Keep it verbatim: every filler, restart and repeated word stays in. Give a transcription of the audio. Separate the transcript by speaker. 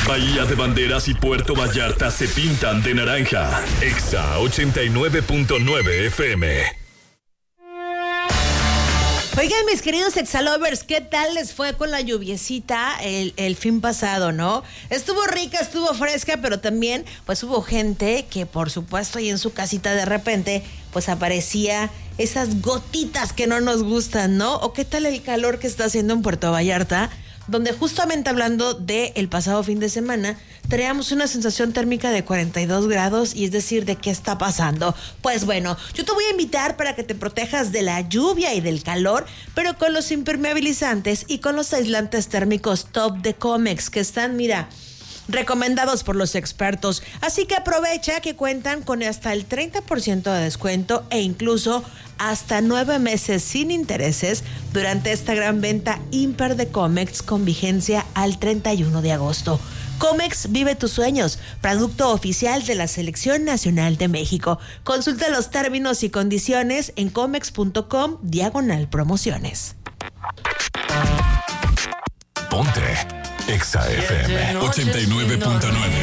Speaker 1: Bahía de Banderas y Puerto Vallarta se pintan de naranja. Exa ochenta y nueve punto nueve F M.
Speaker 2: Oigan, mis queridos Exalovers, ¿qué tal les fue con la lluviecita el, el fin pasado, no? Estuvo rica, estuvo fresca, pero también pues hubo gente que por supuesto ahí en su casita de repente pues aparecía esas gotitas que no nos gustan, ¿no? ¿O qué tal el calor que está haciendo en Puerto Vallarta? Donde justamente hablando del pasado fin de semana, traíamos una sensación térmica de cuarenta y dos grados, y es decir, ¿de qué está pasando? Pues bueno, yo te voy a invitar para que te protejas de la lluvia y del calor, pero con los impermeabilizantes y con los aislantes térmicos top de Comex, que están, mira, recomendados por los expertos. Así que aprovecha que cuentan con hasta el treinta por ciento de descuento e incluso hasta nueve meses sin intereses durante esta gran venta Imper de Comex con vigencia al treinta y uno de agosto. Comex, vive tus sueños, producto oficial de la Selección Nacional de México. Consulta los términos y condiciones en comex.com diagonal promociones.
Speaker 1: Ponte Exa F M ochenta y nueve punto nueve.